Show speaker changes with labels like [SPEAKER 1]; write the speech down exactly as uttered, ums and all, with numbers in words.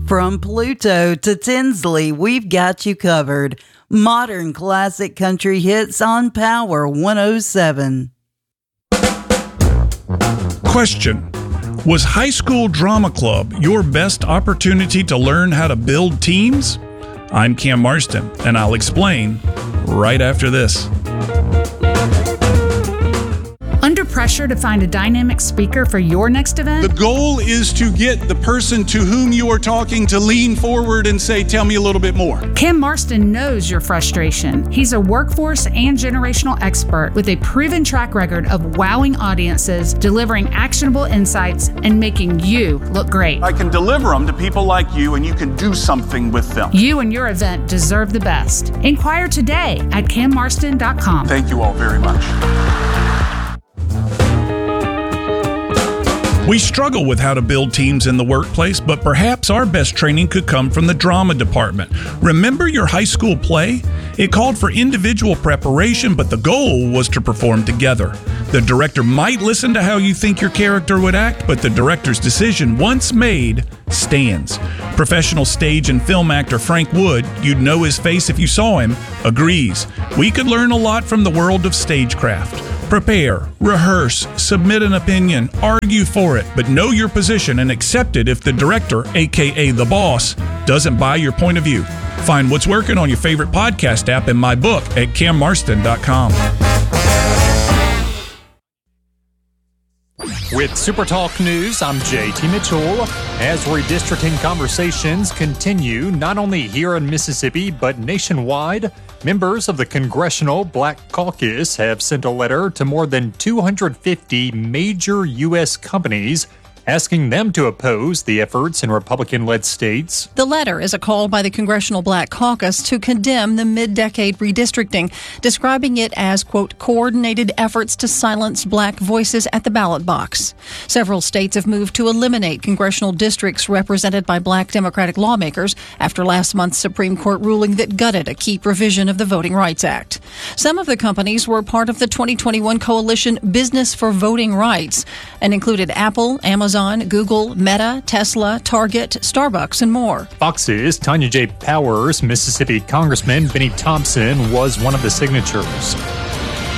[SPEAKER 1] From Pluto to Tinsley, we've got you covered. Modern classic country hits on Power one oh seven.
[SPEAKER 2] Question: was high school drama club your best opportunity to learn how to build teams? I'm Cam Marston, and I'll explain right after this.
[SPEAKER 3] Under pressure to find a dynamic speaker for your next event?
[SPEAKER 4] The goal is to get the person to whom you are talking to lean forward and say, tell me a little bit more.
[SPEAKER 3] Cam Marston knows your frustration. He's a workforce and generational expert with a proven track record of wowing audiences, delivering actionable insights, and making you look great.
[SPEAKER 4] I can deliver them to people like you, and you can do something with them.
[SPEAKER 3] You and your event deserve the best. Inquire today at cam marston dot com.
[SPEAKER 4] Thank you all very much.
[SPEAKER 2] We struggle with how to build teams in the workplace, but perhaps our best training could come from the drama department. Remember your high school play? It called for individual preparation, but the goal was to perform together. The director might listen to how you think your character would act, but the director's decision, once made, stands. Professional stage and film actor Frank Wood, you'd know his face if you saw him, agrees. We could learn a lot from the world of stagecraft. Prepare, rehearse, submit an opinion, argue for it, but know your position and accept it if the director, aka the boss, doesn't buy your point of view. Find what's working on your favorite podcast app and my book at cam marston dot com.
[SPEAKER 5] With SuperTalk News, I'm J T Mitchell. As redistricting conversations continue not only here in Mississippi but nationwide, members of the Congressional Black Caucus have sent a letter to more than two hundred fifty major U S companies asking them to oppose the efforts in Republican-led states.
[SPEAKER 6] The letter is a call by the Congressional Black Caucus to condemn the mid-decade redistricting, describing it as, quote, coordinated efforts to silence black voices at the ballot box. Several states have moved to eliminate congressional districts represented by black Democratic lawmakers after last month's Supreme Court ruling that gutted a key provision of the Voting Rights Act. Some of the companies were part of the twenty twenty-one coalition Business for Voting Rights and included Apple, Amazon, Google, Meta, Tesla, Target, Starbucks, and more.
[SPEAKER 5] Fox's Tanya J. Powers, Mississippi Congressman Benny Thompson was one of the signatures.